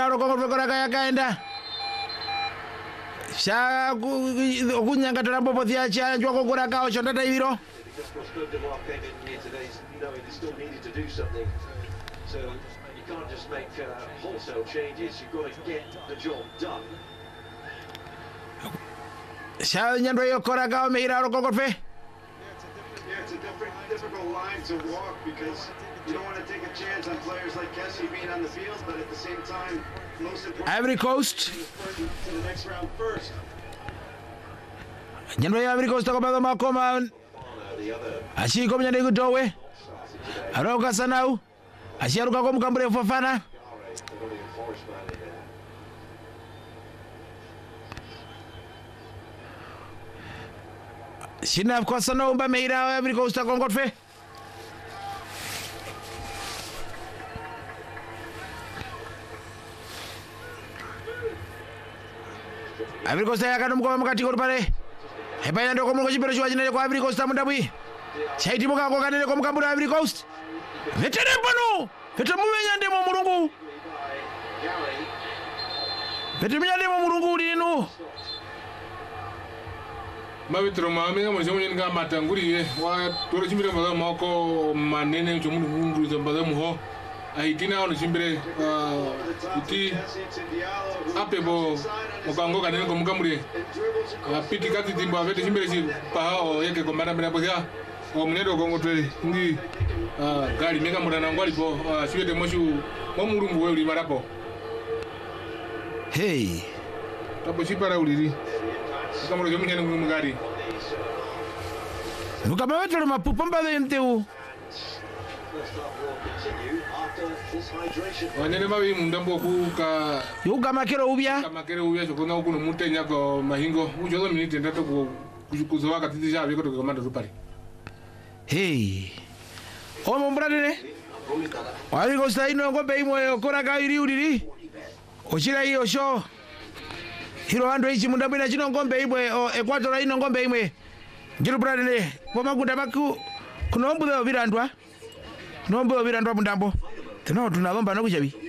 mehira roko kora kaya kaenda sha kunyanga tarambo pothia cha njwa kokora kao chondata iviro. So you can't just make wholesale changes. You've got to get the job done. Sha nyando yo kora kao mehira roko korfe. Yeah, it's a difficult line to walk because you don't want to take a chance on players like Kessie being on the field, but at the same time, most important. Ivory Coast To the next round first. nyando ya Ivory Coast ko bado makoma ashi ko nyande kutowe aroka sanau ashi aruka ko mukambure Fofana Sina kwa sanau mba meira Ivory Coast ko ngotfe Ivory Coast ya kanu mko mkati ko pare Hebaya ndoko mungo chipero chwachinele kwa Ivory Coast mundabwi. Chaiti muka ko kanele ko mukambura Ivory Coast. Vetere pano. Vetere mumenya ndemo mulungu. Vetere menya ndemo mulungu lino. Mabitro mamenga mo jomo nga matanguriye wa toro chimbire mbaga mako manene cho mulungu zambaga muho. Aitina ono chimbire uti apebo mukango kanene ko mukambure. Piti kati timbo avete chimbere chi pao yeke ko mara mera boya o mnedo ko ngotwe ndi gari mega murana ngwali po siwete moshu mo mulungu we uli marapo. Hey. Tapo chipara uliri. Kamaro jomo nyane mu gari. Mukama wetu mapupa mbale nteu. Wanene mabi mundambo kuka Yuga makero ubya. Kamakere ubya chokona ukuno mutenya ko mahingo ujozo minute ndato ko kuzuwa katiti ja biko to komanda rupari. Hey. O mombradene. Wali ko sai no ngombe imwe okora ka iri uriri. Ochira iyo sho. Hiro ando ichi mundabina chino ngombe imwe ekwatora ino ngombe imwe. Ngiru bradene pomagunda baku kunombuza obirandwa. Nombe obirandwa mundambo. Tino tunalomba nokuchabi.